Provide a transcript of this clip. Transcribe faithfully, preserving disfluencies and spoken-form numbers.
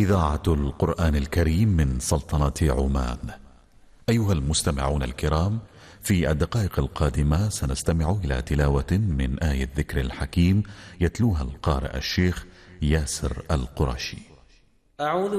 إذاعة القرآن الكريم من سلطنة عمان. أيها المستمعون الكرام، في الدقائق القادمة سنستمع إلى تلاوة من آية الذكر الحكيم يتلوها القارئ الشيخ ياسر القرشي. أعوذ